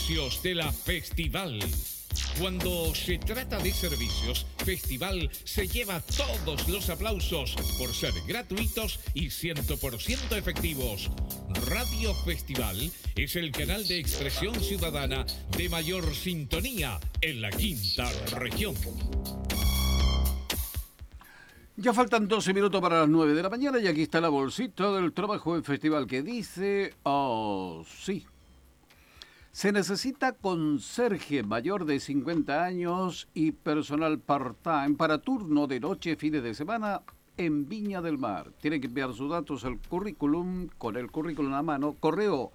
servicios de la Festival. Cuando se trata de servicios, Festival se lleva todos los aplausos por ser gratuitos y 100% efectivos. Radio Festival es el canal de expresión ciudadana de mayor sintonía en la quinta región. Ya faltan 12 minutos para las 9 de la mañana y aquí está la bolsita del trabajo en Festival que dice, sí. Se necesita conserje mayor de 50 años y personal part-time para turno de noche, fines de semana en Viña del Mar. Tiene que enviar sus datos al currículum, con el currículum a mano, correo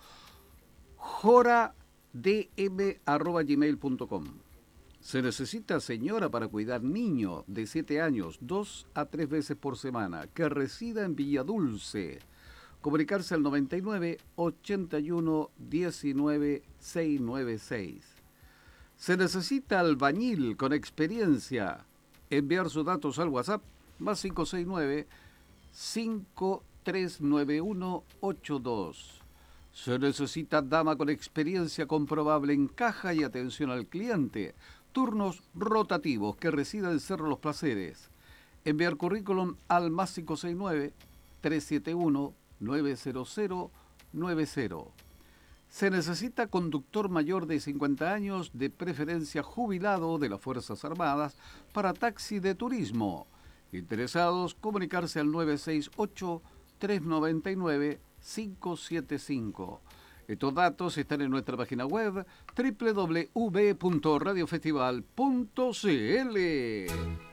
joradm@gmail.com. Se necesita señora para cuidar niño de 7 años, 2 a 3 veces por semana, que resida en Villadulce. Comunicarse al 99 81 19 696. Se necesita albañil con experiencia. Enviar sus datos al WhatsApp más 569 539182. Se necesita dama con experiencia comprobable en caja y atención al cliente. Turnos rotativos que resida en Cerro Los Placeres. Enviar currículum al más 569 371 90090. Se necesita conductor mayor de 50 años, de preferencia jubilado de las Fuerzas Armadas, para taxi de turismo. Interesados, comunicarse al 968-399-575. Estos datos están en nuestra página web www.radiofestival.cl.